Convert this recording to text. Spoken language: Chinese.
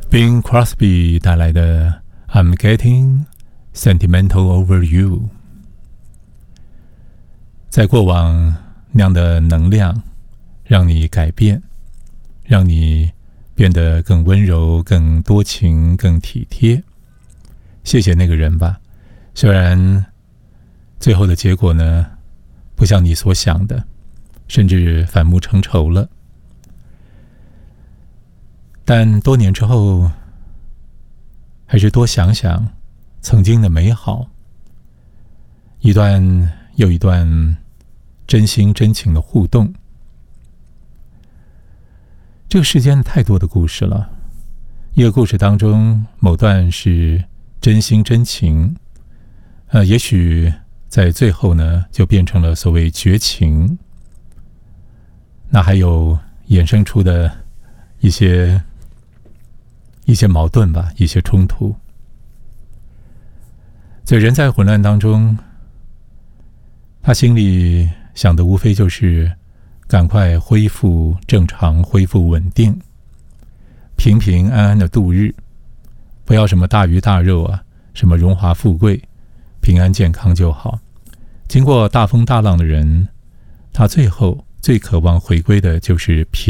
Bing Crosby 带来的 I'm Getting Sentimental Over You。 在过往那样的能量让你改变，让你变得更温柔、更多情、更体贴。谢谢那个人吧，虽然最后的结果呢，不像你所想的，甚至反目成仇了。但多年之后，还是多想想曾经的美好，一段又一段真心真情的互动。这个世间太多的故事了，一个故事当中某段是真心真情，也许在最后呢，就变成了所谓绝情。那还有衍生出的一些矛盾吧，一些冲突。所以人在混乱当中，他心里想的无非就是赶快恢复正常，恢复稳定，平平安安的度日，不要什么大鱼大肉啊，什么荣华富贵，平安健康就好。经过大风大浪的人，他最后最渴望回归的就是平